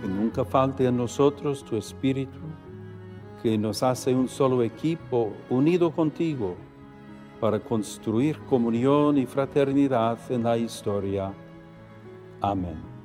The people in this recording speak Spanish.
que nunca falte a nosotros tu Espíritu, que nos hace un solo equipo unido contigo para construir comunión y fraternidad en la historia. Amén.